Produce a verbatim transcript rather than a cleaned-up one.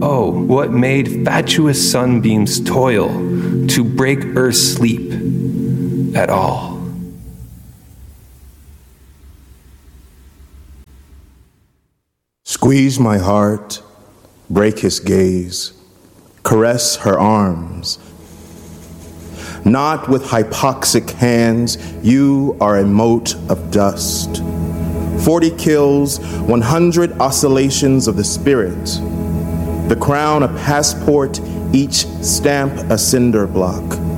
Oh, what made fatuous sunbeams toil to break earth's sleep at all? Squeeze my heart, break his gaze, caress her arms. Not with hypoxic hands, you are a mote of dust. Forty kills, one hundred oscillations of the spirit. The crown a passport, each stamp a cinder block.